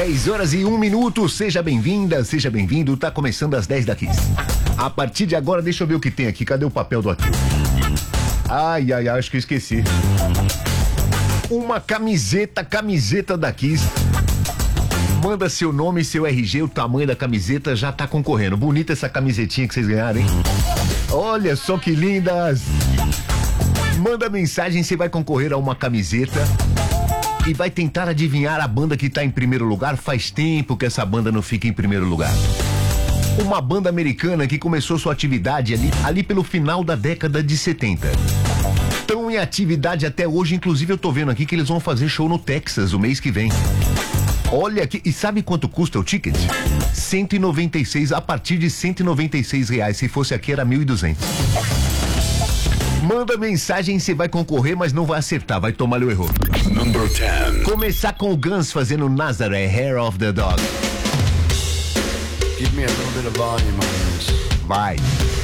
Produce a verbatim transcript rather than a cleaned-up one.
dez horas e um minuto, seja bem-vinda, seja bem-vindo, tá começando às dez da Kiss. A partir de agora, deixa eu ver o que tem aqui, cadê o papel do arquivo? Ai, ai, ai, acho que eu esqueci. Uma camiseta, camiseta da Kiss. Manda seu nome, seu R G, o tamanho da camiseta, já tá concorrendo. Bonita essa camisetinha que vocês ganharam, hein? Olha só que lindas! Manda mensagem, você vai concorrer a uma camiseta e vai tentar adivinhar a banda que tá em primeiro lugar. Faz tempo que essa banda não fica em primeiro lugar. Uma banda americana que começou sua atividade ali, ali pelo final da década de setenta. Estão em atividade até hoje, inclusive eu tô vendo aqui que eles vão fazer show no Texas o mês que vem. Olha aqui, e sabe quanto custa o ticket? cento e noventa e seis, a partir de cento e noventa e seis reais. Se fosse aqui era mil e duzentos. Manda mensagem, você vai concorrer, mas não vai acertar, vai tomar o erro. Number ten. Começar com o Guns fazendo Nazareth, Hair of the Dog. Give me a little bit of volume on this. Vai.